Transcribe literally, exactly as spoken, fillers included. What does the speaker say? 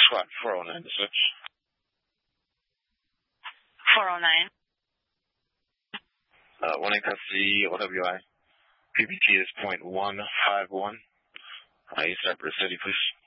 Squad four oh nine to switch. four oh nine. Uh, one in custody, O W I. P P T is point one five one. Uh, East Cypress City, please.